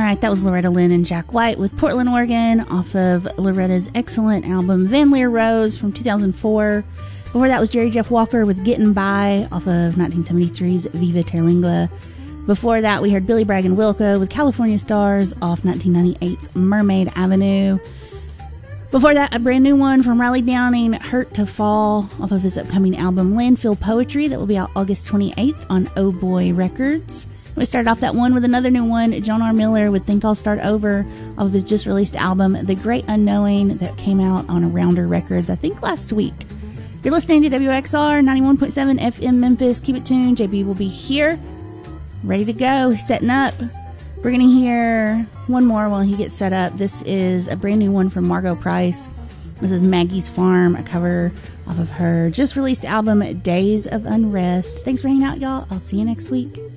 right, that was Loretta Lynn and Jack White with Portland, Oregon, off of Loretta's excellent album Van Leer Rose from 2004. Before that was Jerry Jeff Walker with Getting By, off of 1973's Viva Terlingua. Before that, we heard Billy Bragg and Wilco with California Stars, off 1998's Mermaid Avenue. Before that, a brand new one from Riley Downing, Hurt to Fall, off of his upcoming album Landfill Poetry, that will be out August 28th on Oh Boy Records. We started off that one with another new one, John R. Miller with Think I'll Start Over, off of his just released album The Great Unknowing, that came out on Rounder Records, I think last week. You're listening to WXR 91.7 FM Memphis. Keep it tuned. JB will be here, ready to go, setting up. We're going to hear one more while he gets set up. This is a brand new one from Margo Price. This is Maggie's Farm, a cover off of her just released album Days of Unrest. Thanks for hanging out, y'all. I'll see you next week.